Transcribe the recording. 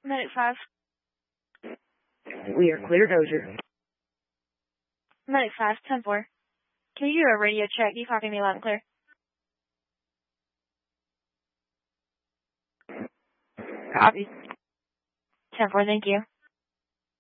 Medic 5. We are clear, Dozier. Medic 5, 10-4. Can you do a radio check? You copy me loud and clear? Copy. 10-4, thank you.